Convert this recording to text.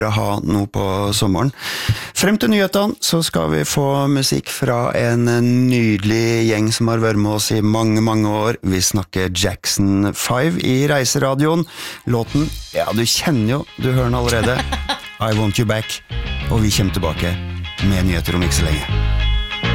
ha noe på sommeren. Frem til nyhetene så skal vi få musikk fra en nydelig gjeng som har vært med oss i mange, mange år. Vi snakker Jackson 5 i Reiseradioen. Låten, ja du kjenner jo, du hører den allerede. I Want You Back. Og vi kommer tilbake med nyheter om ikke så lenge.